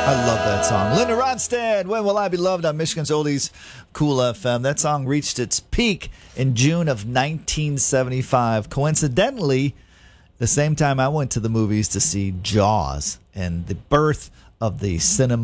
I love that song. Linda Ronstadt, When Will I Be Loved on Michigan's Oldies Cool FM. That song reached its peak in June of 1975. Coincidentally, the same time I went to the movies to see Jaws and the birth of the cinema